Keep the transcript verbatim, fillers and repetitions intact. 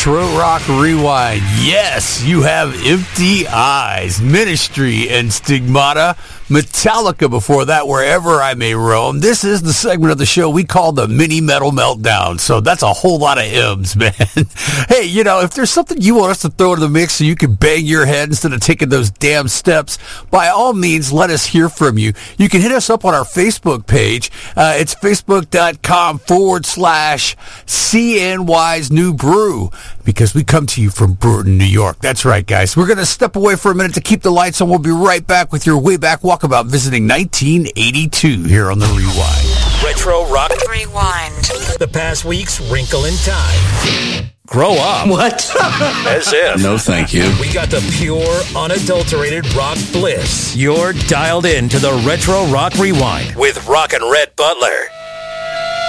Retro Rock Rewind. Yes, you have Empty Eyes, Ministry, and Stigmata. Metallica before that, Wherever I May Roam. This is the segment of the show we call the Mini Metal Meltdown. So that's a whole lot of M's, man. Hey, you know, if there's something you want us to throw in the mix so you can bang your head instead of taking those damn steps, by all means, let us hear from you. You can hit us up on our Facebook page. Uh, it's facebook.com forward slash CNY's New Brew, because we come to you from Brewerton, New York. That's right, guys. We're going to step away for a minute to keep the lights on. We'll be right back with your way back walkabout visiting nineteen eighty-two here on The Rewind. Retro Rock Rewind. The past week's Wrinkle in Time. Grow up. What? As if. No, thank you. We got the pure, unadulterated rock bliss. You're dialed in to the Retro Rock Rewind with Rock and Red Butler.